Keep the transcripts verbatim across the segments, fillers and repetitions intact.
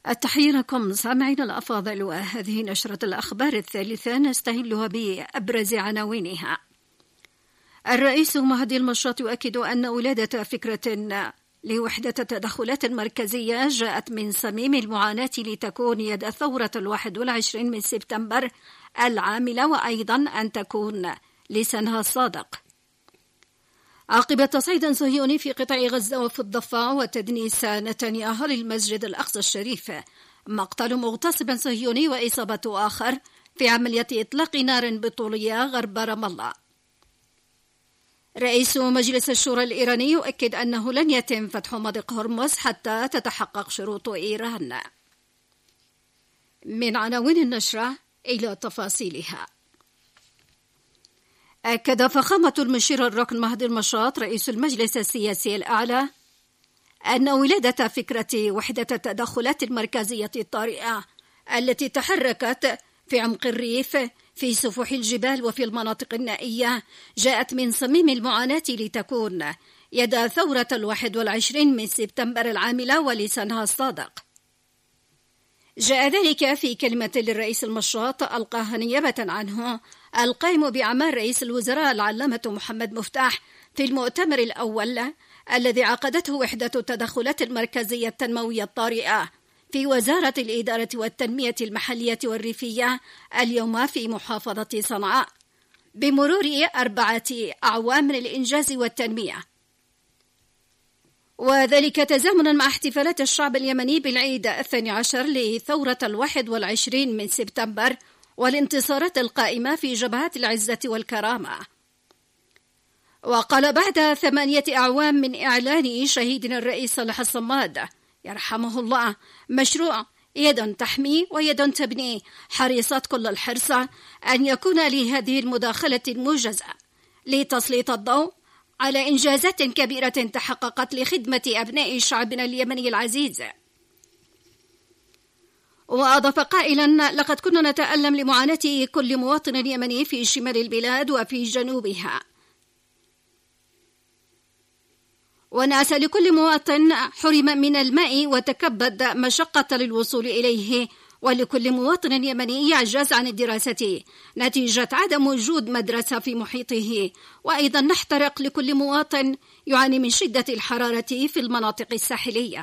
التحية لكم سامعين الأفاضل، وهذه نشرة الأخبار الثالثة نستهلها بأبرز عناوينها. الرئيس مهدي المشاط يؤكد أن ولادة فكرة لوحدة تدخلات مركزية جاءت من صميم المعاناة لتكون يد ثورة الواحد والعشرين من سبتمبر العاملة، وأيضا أن تكون لسانها الصادق. عقب تصعيد صهيوني في قطاع غزة وفي الضفة وتدنيس نتنياهو للمسجد الأقصى الشريف، مقتل مغتصب صهيوني وإصابة آخر في عملية إطلاق نار بطولية غرب رام الله. رئيس مجلس الشورى الإيراني يؤكد أنه لن يتم فتح مضيق هرمز حتى تتحقق شروط إيران. من عناوين النشرة إلى تفاصيلها. أكد فخامة المشير الركن مهدي المشاط رئيس المجلس السياسي الأعلى أن ولادة فكرة وحدة التدخلات المركزية الطارئة التي تحركت في عمق الريف في سفوح الجبال وفي المناطق النائية جاءت من صميم المعاناة لتكون يد ثورة الواحد والعشرين من سبتمبر العاملة ولسانها الصادق. جاء ذلك في كلمة للرئيس المشاط ألقاها نيابة عنه القائم بأعمال رئيس الوزراء العلامة محمد مفتاح في المؤتمر الأول الذي عقدته وحدة التدخلات المركزية التنموية الطارئة في وزارة الإدارة والتنمية المحلية والريفية اليوم في محافظة صنعاء، بمرور أربعة أعوام من الإنجاز والتنمية، وذلك تزامنا مع احتفالات الشعب اليمني بالعيد الثاني عشر لثورة الواحد والعشرين من سبتمبر والانتصارات القائمة في جبهات العزة والكرامة. وقال بعد ثمانية أعوام من إعلان شهيدنا الرئيس صالح الصماد يرحمه الله مشروع يد تحمي ويد تبني، حريصت كل الحرص أن يكون لهذه المداخلة الموجزة لتسليط الضوء على إنجازات كبيرة تحققت لخدمة أبناء شعبنا اليمني العزيز. وأضاف قائلا: لقد كنا نتألم لمعاناة كل مواطن يمني في شمال البلاد وفي جنوبها، ونأسى لكل مواطن حرم من الماء وتكبد مشقة للوصول إليه، ولكل مواطن يمني يعجز عن الدراسة نتيجة عدم وجود مدرسة في محيطه، وأيضا نحترق لكل مواطن يعاني من شدة الحرارة في المناطق الساحلية.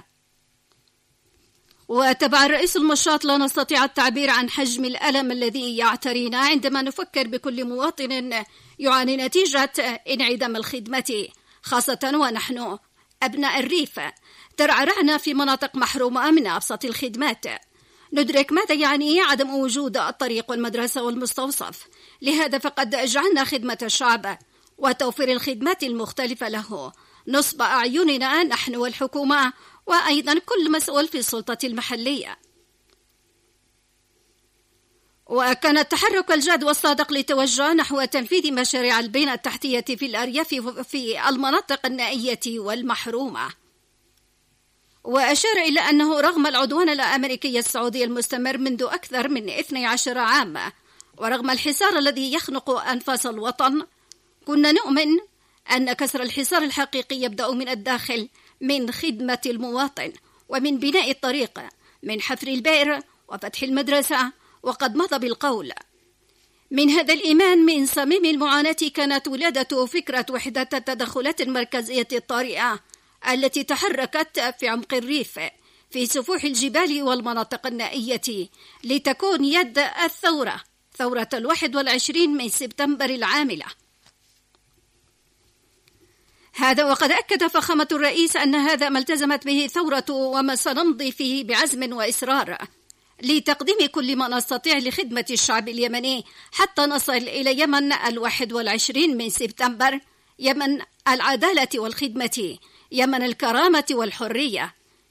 وتبع الرئيس المشاط: لا نستطيع التعبير عن حجم الألم الذي يعترينا عندما نفكر بكل مواطن يعاني نتيجة انعدام الخدمة، خاصة ونحن أبناء الريف ترعرعنا في مناطق محرومة من أبسط الخدمات. ندرك ماذا يعني عدم وجود الطريق والمدرسة والمستوصف، لهذا فقد جعلنا خدمة الشعب وتوفير الخدمات المختلفة له نصب أعيننا نحن والحكومة، وأيضا كل مسؤول في السلطة المحلية. وكان التحرك الجاد والصادق لتوجه نحو تنفيذ مشاريع البنية التحتية في الأرياف في المناطق النائية والمحرومة. وأشار إلى أنه رغم العدوان الأمريكي السعودي المستمر منذ أكثر من اثني عشر عام، ورغم الحصار الذي يخنق أنفاس الوطن، كنا نؤمن أن كسر الحصار الحقيقي يبدأ من الداخل، من خدمة المواطن ومن بناء الطريق، من حفر البئر وفتح المدرسة. وقد مضى بالقول. من هذا الإيمان من صميم المعاناة كانت ولادة فكرة وحدة التدخلات المركزية الطارئة التي تحركت في عمق الريف في سفوح الجبال والمناطق النائية لتكون يد الثورة، ثورة الواحد والعشرين من سبتمبر العاملة. هذا وقد أكد فخامة الرئيس أن هذا ما التزمت به ثورة وما سنمضي فيه بعزم وإصرار لتقديم كل ما نستطيع لخدمة الشعب اليمني حتى نصل إلى يمن الواحد والعشرين من سبتمبر، يمن العدالة والخدمة، يمن الكرامة والحرية،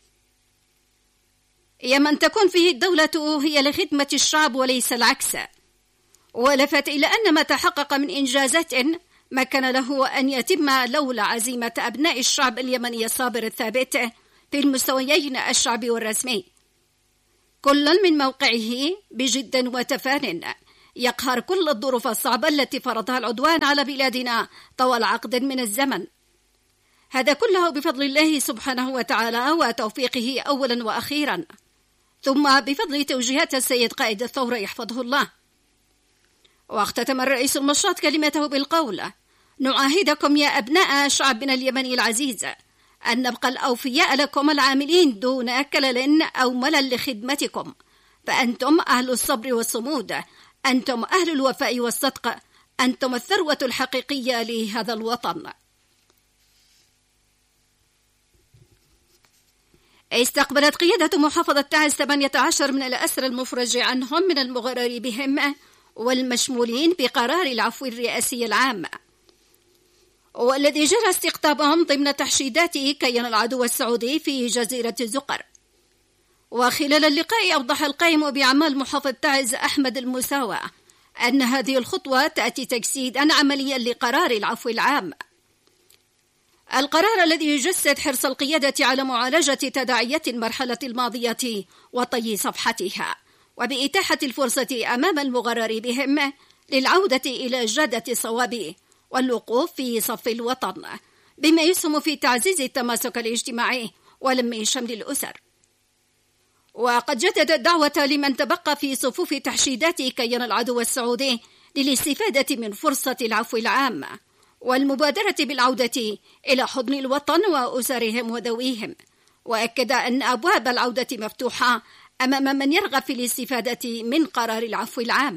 يمن تكون فيه الدولة هي لخدمة الشعب وليس العكس. ولفت إلى أن ما تحقق من إنجازات ما كان له أن يتم لولا عزيمة أبناء الشعب اليمني الصابر الثابت في المستويين الشعبي والرسمي، كل من موقعه بجد وتفان يقهر كل الظروف الصعبة التي فرضها العدوان على بلادنا طوال عقد من الزمن. هذا كله بفضل الله سبحانه وتعالى وتوفيقه أولا وأخيرا، ثم بفضل توجيهات السيد قائد الثورة يحفظه الله. واختتم الرئيس المشاط كلمته بالقول: نعاهدكم يا أبناء شعبنا اليمني العزيز أن نبقى الأوفياء لكم العاملين دون كلل أو ملل لخدمتكم، فأنتم أهل الصبر والصمود، أنتم أهل الوفاء والصدق، أنتم الثروة الحقيقية لهذا الوطن. استقبلت قيادة محافظة تعز ثمانية عشر من الأسرى المفرج عنهم من المغرر بهم والمشمولين بقرار العفو الرئاسي العام، والذي جرى استقطابهم ضمن تحشيدات كيان العدو السعودي في جزيرة زقر. وخلال اللقاء أوضح القائم بأعمال محافظة تعز أحمد المساوى أن هذه الخطوة تأتي تجسيدا عمليا لقرار العفو العام، القرار الذي يجسد حرص القيادة على معالجة تداعيات المرحلة الماضية وطي صفحتها، وبإتاحة الفرصة أمام المغرر بهم للعودة إلى جادة الصواب والوقوف في صف الوطن، بما يسهم في تعزيز التماسك الاجتماعي ولم شمل الأسر. وقد جدد الدعوة لمن تبقى في صفوف تحشيدات كيان العدو السعودي للاستفادة من فرصة العفو العام والمبادرة بالعودة إلى حضن الوطن وأسرهم وذويهم، وأكد أن أبواب العودة مفتوحة أمام من يرغب في الاستفادة من قرار العفو العام.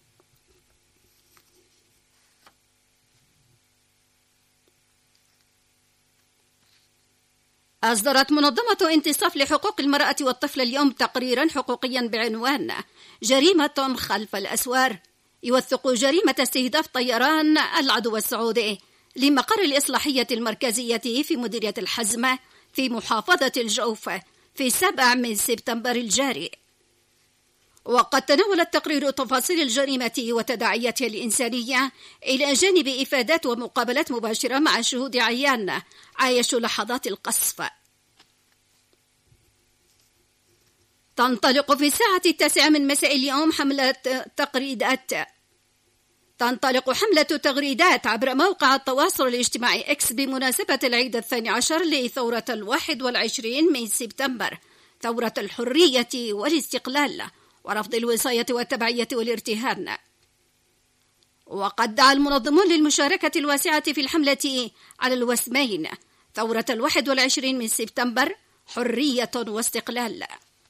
أصدرت منظمة انتصاف لحقوق المرأة والطفل اليوم تقريرا حقوقيا بعنوان جريمة خلف الأسوار، يوثق جريمة استهداف طيران العدو السعودي لمقر الإصلاحية المركزية في مديرية الحزمة في محافظة الجوف في سبعة من سبتمبر الجاري. وقد تناول التقرير تفاصيل الجريمة وتداعياتها الإنسانية إلى جانب إفادات ومقابلات مباشرة مع شهود عيان عايشوا لحظات القصف. تنطلق في الساعة التاسعة من مساء اليوم حملة تغريدات تنطلق حملة تغريدات عبر موقع التواصل الاجتماعي إكس بمناسبة العيد الثاني عشر لثورة الواحد والعشرين من سبتمبر، ثورة الحرية والاستقلال ورفض الوصاية والتبعية والارتهان. وقد دعا المنظمون للمشاركة الواسعة في الحملة على الوسمين، ثورة الواحد والعشرين من سبتمبر، حرية واستقلال.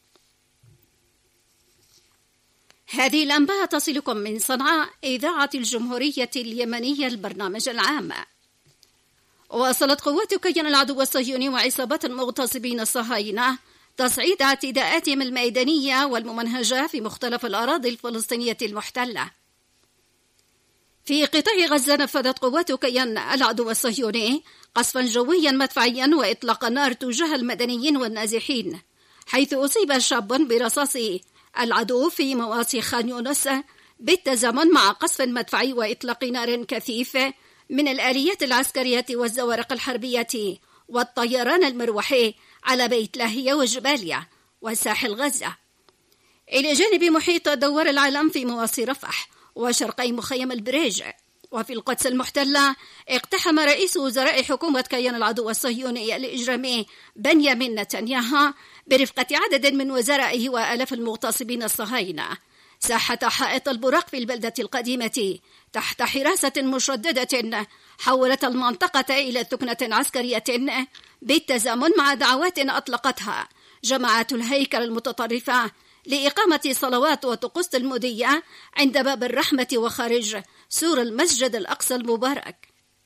هذه الأنباء تصلكم من صنعاء إذاعة الجمهورية اليمنية البرنامج العام. واصلت قوات كيان العدو الصهيوني وعصابات المغتصبين الصهاينة تصعيد اعتداءاتهم الميدانية والممنهجة في مختلف الأراضي الفلسطينية المحتلة. في قطاع غزة نفذت قوات كيان العدو الصهيوني قصفا جويا مدفعيا وإطلاق نار تجاه المدنيين والنازحين، حيث أصيب شاب برصاص العدو في مواصي خان يونس بالتزامن مع قصف مدفعي وإطلاق نار كثيف من الآليات العسكرية والزوارق الحربية والطيران المروحي على بيت لاهية وجباليا وساحل غزة، إلى جانب محيط دوار العالم في مواصي رفح وشرقي مخيم البريج. وفي القدس المحتلة اقتحم رئيس وزراء حكومة كيان العدو الصهيوني الإجرامي بنيامين نتنياهو برفقة عدد من وزرائه وآلاف المغتصبين الصهاينة ساحة حائط البراق في البلدة القديمة تحت حراسة مشددة حولت المنطقة إلى ثكنة عسكرية بالتزامن مع دعوات أطلقتها جماعات الهيكل المتطرفة لإقامة صلوات وطقوس المودية عند باب الرحمة وخارج سور المسجد الأقصى المبارك.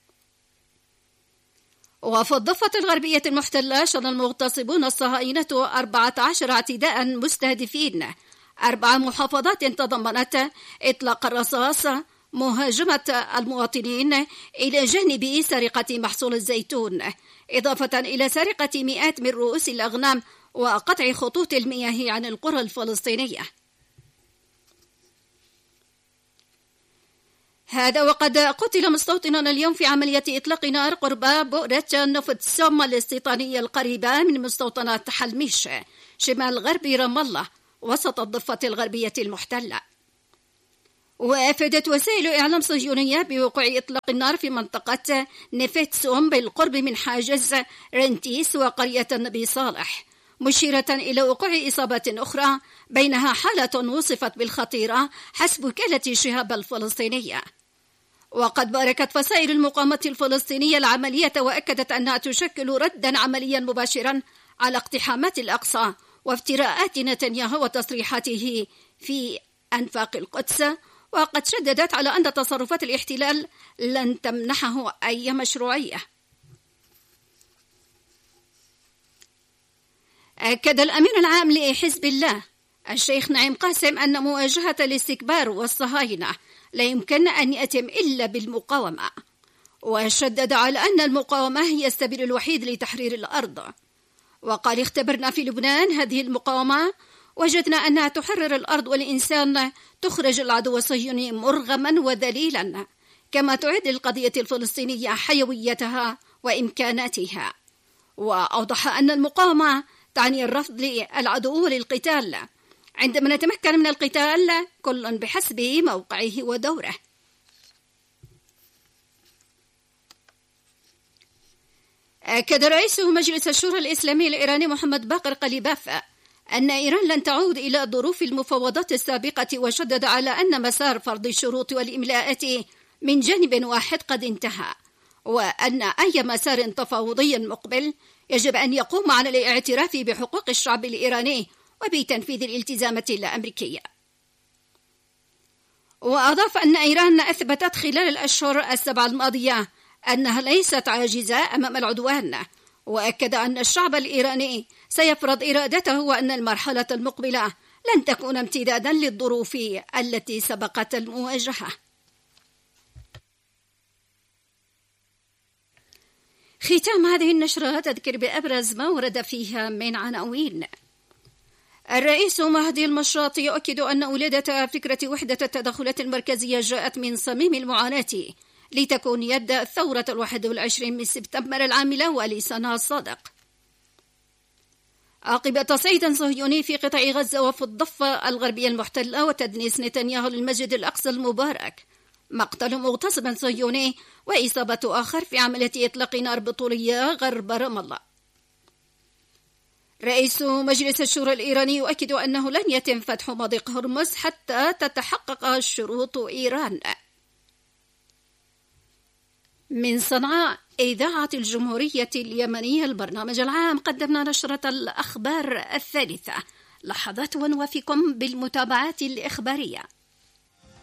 وفي الضفة الغربية المحتلة شن المغتصبون الصهاينة أربعة عشر اعتداء مستهدفين أربع محافظات تضمنت إطلاق الرصاص، مهاجمة المواطنين، إلى جانب سرقة محصول الزيتون، إضافة إلى سرقة مئات من رؤوس الأغنام وقطع خطوط المياه عن القرى الفلسطينية. هذا وقد قتل مستوطنون اليوم في عملية إطلاق نار قرب بؤرة نفط سوم الاستيطانية القريبة من مستوطنات حلميش شمال غرب رام الله وسط الضفة الغربية المحتلة. وأفادت وسائل إعلام صهيونية بوقوع إطلاق النار في منطقة نفط سوم بالقرب من حاجز رنتيس وقرية النبي صالح، مشيرة إلى وقوع إصابات أخرى بينها حالة وصفت بالخطيرة حسب وكالة شهاب الفلسطينية. وقد باركت فصائل المقاومة الفلسطينية العملية وأكدت أنها تشكل ردا عمليا مباشرا على اقتحامات الأقصى وافتراءات نتنياهو وتصريحاته في أنفاق القدس، وقد شددت على أن تصرفات الاحتلال لن تمنحه أي مشروعية. أكد الأمين العام لحزب الله الشيخ نعيم قاسم أن مواجهة الاستكبار والصهاينة لا يمكن أن يتم إلا بالمقاومة، وشدد على أن المقاومة هي السبيل الوحيد لتحرير الأرض. وقال: اختبرنا في لبنان هذه المقاومة، وجدنا أنها تحرر الأرض والإنسان، تخرج العدو الصهيوني مرغما وذليلا، كما تعيد للقضية الفلسطينية حيويتها وإمكاناتها. وأوضح أن المقاومة تعني الرفض للعدو للقتال، عندما نتمكن من القتال كل بحسب موقعه ودوره. أكد رئيس مجلس الشورى الإسلامي الإيراني محمد باقر قليباف أن إيران لن تعود إلى ظروف المفاوضات السابقة، وشدد على أن مسار فرض الشروط والإملاءات من جانب واحد قد انتهى، وأن أي مسار تفاوضي مقبل يجب أن يقوم على الاعتراف بحقوق الشعب الإيراني وبتنفيذ الالتزامات الأمريكية. وأضاف أن إيران أثبتت خلال الأشهر السبعة الماضية أنها ليست عاجزة أمام العدوان، وأكد أن الشعب الإيراني سيفرض إرادته، وأن المرحلة المقبلة لن تكون امتدادا للظروف التي سبقت المواجهة. ختام هذه النشرة تذكر بأبرز ما ورد فيها من عناوين. الرئيس مهدي المشاط يؤكد أن ولادة فكرة وحدة التدخلات المركزية جاءت من صميم المعاناة لتكون يد الثورة الواحد والعشرين من سبتمبر العاملة ولسانها الصادق. عقب تصعيد صهيوني في قطاع غزة وفي الضفة الغربية المحتلة وتدنيس نتنياهو للمسجد الأقصى المبارك، مقتل مغتصب صهيوني وإصابة آخر في عملية إطلاق نار بطولية غرب رام الله. رئيس مجلس الشورى الإيراني يؤكد أنه لن يتم فتح مضيق هرمز حتى تتحقق شروط إيران. من صنعاء إذاعة الجمهورية اليمنية البرنامج العام، قدمنا نشرة الأخبار الثالثة. لحظات ونوافيكم بالمتابعات الإخبارية.